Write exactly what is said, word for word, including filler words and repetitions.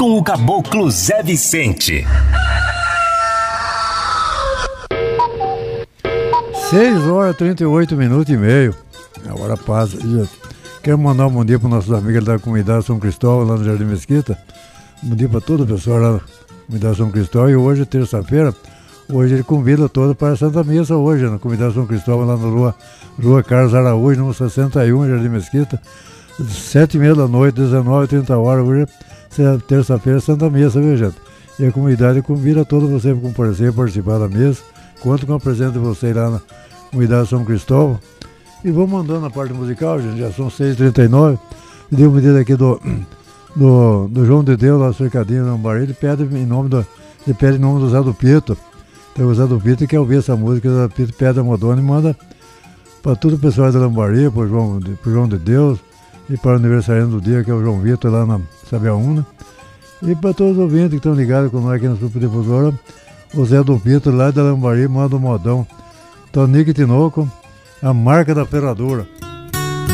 com o Caboclo Zé Vicente. seis horas, trinta e oito minutos e meio. A hora passa. Quero mandar um bom dia para os nossos amigos da comunidade São Cristóvão, lá no Jardim Mesquita. Um bom dia para todo o pessoal lá na comunidade São Cristóvão. E hoje, terça-feira, hoje ele convida todos para a Santa Missa hoje, na comunidade São Cristóvão, lá na rua, rua Carlos Araújo, número sessenta e um, Jardim Mesquita. Sete e meia da noite, dezenove e trinta horas, hoje é terça-feira, Santa Missa, viu, gente? E a comunidade convida todos vocês para comparecer, participar da missa. Conto com a presença de vocês lá na comunidade São Cristóvão. E vamos mandando na parte musical, gente, já são seis e trinta e nove. E dei uma medida aqui do, do, do João de Deus, lá cercadinho no Lambarí. Ele pede em nome do, ele pede em nome do Zé do Pito. Então, o Zé do Pito quer ouvir essa música, o Zé do Pito pede a Modona e manda para todo o pessoal da Lambarí, para o João, João de Deus, e para o aniversariante do dia, que é o João Vitor, lá na Sabiaúna. E para todos os ouvintes que estão ligados com nós aqui na Superdifusora, o Zé do Pito, lá da Lambarí, manda o modão Tonico e Tinoco, a marca da ferradura.